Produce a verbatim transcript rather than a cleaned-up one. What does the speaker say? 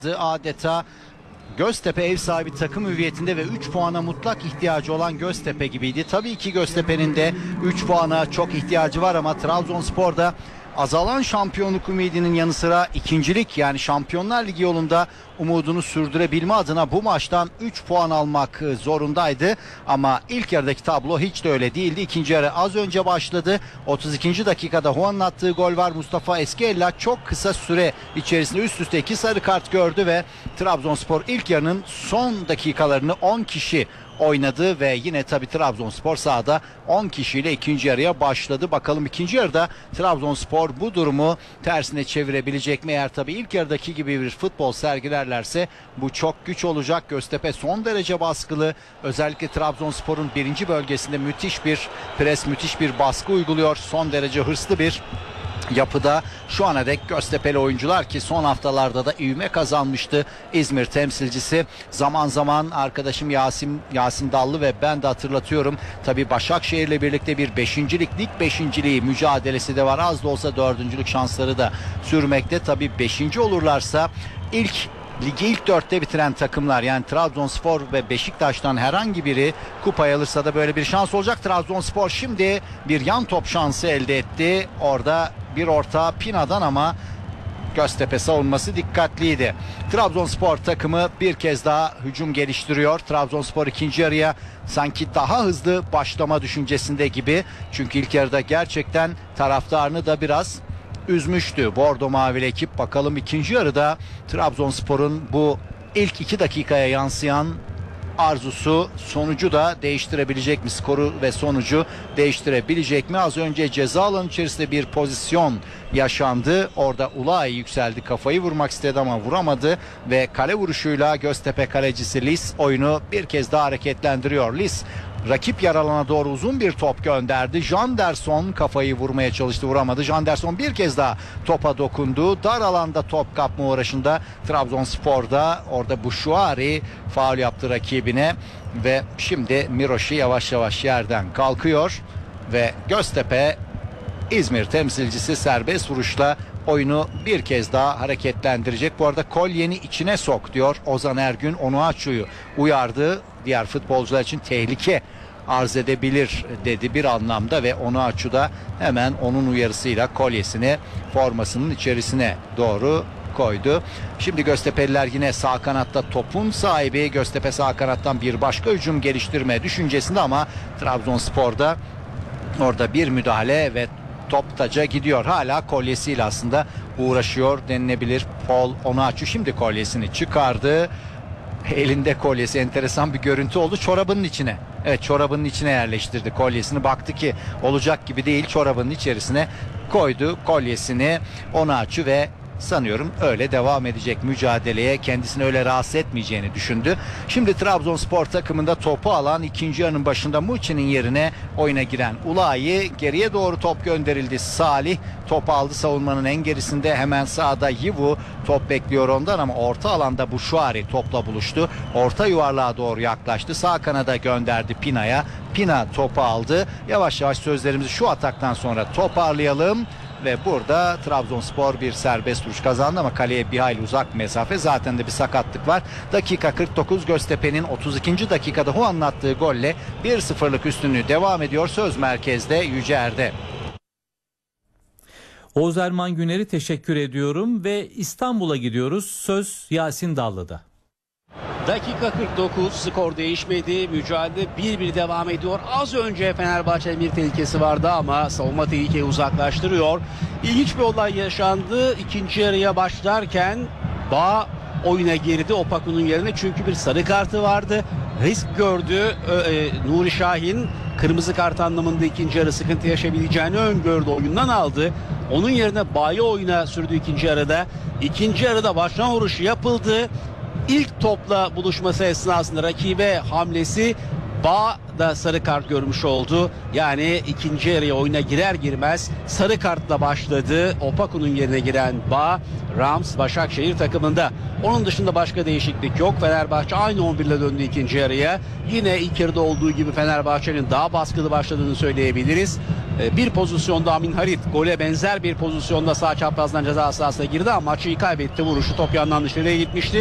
Adeta Göztepe ev sahibi takım hüviyetinde ve üç puana mutlak ihtiyacı olan Göztepe gibiydi. Tabii ki Göztepe'nin de üç puana çok ihtiyacı var ama Trabzonspor'da azalan şampiyonluk umudunun yanı sıra ikincilik, yani Şampiyonlar Ligi yolunda umudunu sürdürebilme adına bu maçtan üç puan almak zorundaydı. Ama ilk yarıdaki tablo hiç de öyle değildi. İkinci yarı az önce başladı. otuz ikinci dakikada Juan'ın attığı gol var. Mustafa Eskiyella çok kısa süre içerisinde üst üste iki sarı kart gördü ve Trabzonspor ilk yarının son dakikalarını on kişi oynadı ve yine tabi Trabzonspor sahada on kişiyle ikinci yarıya başladı. Bakalım ikinci yarıda Trabzonspor bu durumu tersine çevirebilecek mi? Eğer tabi ilk yarıdaki gibi bir futbol sergilerlerse bu çok güç olacak. Göztepe son derece baskılı. Özellikle Trabzonspor'un birinci bölgesinde müthiş bir pres, müthiş bir baskı uyguluyor. Son derece hırslı bir yapıda şu ana dek Göztepe'li oyuncular, ki son haftalarda da ivme kazanmıştı İzmir temsilcisi. Zaman zaman arkadaşım Yasin Yasin Dallı ve ben de hatırlatıyorum. Tabii Başakşehir'le birlikte bir beşincilik, lig beşinciliği mücadelesi de var. Az da olsa dördüncülük şansları da sürmekte. Tabii beşinci olurlarsa ilk ligi ilk dörtte bitiren takımlar, yani Trabzonspor ve Beşiktaş'tan herhangi biri kupayı alırsa da böyle bir şans olacak. Trabzonspor şimdi bir yan top şansı elde etti. Orada bir orta Pina'dan ama Göztepe savunması dikkatliydi. Trabzonspor takımı bir kez daha hücum geliştiriyor. Trabzonspor ikinci yarıya sanki daha hızlı başlama düşüncesinde gibi. Çünkü ilk yarıda gerçekten taraftarını da biraz üzmüştü Bordo Mavili ekip. Bakalım ikinci yarıda Trabzonspor'un bu ilk iki dakikaya yansıyan arzusu sonucu da değiştirebilecek mi? Skoru ve sonucu değiştirebilecek mi? Az önce ceza alanı içerisinde bir pozisyon yaşandı. Orada Ulay yükseldi, kafayı vurmak istedi ama vuramadı ve kale vuruşuyla Göztepe kalecisi Lis oyunu bir kez daha hareketlendiriyor. Lis rakip yaralana doğru uzun bir top gönderdi. Janderson kafayı vurmaya çalıştı, vuramadı. Janderson bir kez daha topa dokundu. Dar alanda top kapma uğraşında Trabzonspor'da, orada Buşuari faul yaptı rakibine ve şimdi Miroşi yavaş yavaş yerden kalkıyor ve Göztepe İzmir temsilcisi serbest vuruşla oyunu bir kez daha hareketlendirecek. Bu arada kolyeni içine sok diyor Ozan Ergün. Onuachu'yu uyardı. Diğer futbolcular için tehlike arz edebilir dedi bir anlamda ve Onuachu da hemen onun uyarısıyla kolyesini formasının içerisine doğru koydu. Şimdi Göztepe'liler yine sağ kanatta topun sahibi. Göztepe sağ kanattan bir başka hücum geliştirme düşüncesinde ama Trabzonspor'da orada bir müdahale ve top taca gidiyor. Hala kolyesiyle aslında uğraşıyor denilebilir Paul Onuachu. Şimdi kolyesini çıkardı. Elinde kolyesi, enteresan bir görüntü oldu. Çorabının içine. Evet, çorabının içine yerleştirdi kolyesini. Baktı ki olacak gibi değil. Çorabının içerisine koydu kolyesini Onuachu ve sanıyorum öyle devam edecek mücadeleye, kendisini öyle rahatsız etmeyeceğini düşündü. Şimdi Trabzonspor takımında topu alan ikinci yarının başında Muçi'nin yerine oyuna giren Ulayi, geriye doğru top gönderildi. Salih top aldı savunmanın en gerisinde, hemen sağda Yivu top bekliyor ondan ama orta alanda Buşuari topla buluştu. Orta yuvarlığa doğru yaklaştı. Sağ kanada gönderdi Pina'ya. Pina topu aldı. Yavaş yavaş sözlerimizi şu ataktan sonra toparlayalım. Ve burada Trabzonspor bir serbest vuruş kazandı ama kaleye bir hayli uzak mesafe. Zaten de bir sakatlık var. Dakika kırk dokuz, Göztepe'nin otuz ikinci dakikada Juan'ın attığı golle bir sıfırlık üstünlüğü devam ediyor. Söz merkezde Yüceer'de. Oğuz Erman Güner'i teşekkür ediyorum ve İstanbul'a gidiyoruz. Söz Yasin Dallı'da. Dakika kırk dokuz, skor değişmedi. Mücadele bir bir devam ediyor. Az önce Fenerbahçe'nin bir tehlikesi vardı ama savunma tehlikeyi uzaklaştırıyor. İlginç bir olay yaşandı. İkinci yarıya başlarken Bağ oyuna girdi Opaku'nun yerine, çünkü bir sarı kartı vardı. Risk gördü. Ee, Nuri Şahin kırmızı kart anlamında ikinci yarı sıkıntı yaşayabileceğini öngördü, oyundan aldı. Onun yerine Bağ'ı oyuna sürdü ikinci yarıda. İkinci yarıda başlama vuruşu yapıldı. İlk topla buluşması esnasında rakibe hamlesi, Bağ da sarı kart görmüş oldu. Yani ikinci yarıya oyuna girer girmez sarı kartla başladı. Opaku'nun yerine giren Bağ, Rams Başakşehir takımında. Onun dışında başka değişiklik yok. Fenerbahçe aynı on bir ile döndü ikinci yarıya. Yine ilk yarıda olduğu gibi Fenerbahçe'nin daha baskılı başladığını söyleyebiliriz. E, bir pozisyonda Amin Harit gole benzer bir pozisyonda sağ çaprazdan ceza sahasına girdi ama maçı kaybetti. Vuruşu top yandan dışarıya gitmişti.